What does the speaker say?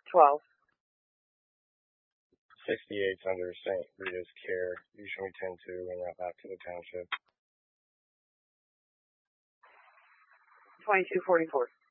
12. 68's under St. Rita's care. You show me 10-2 and route back to the township. 2244.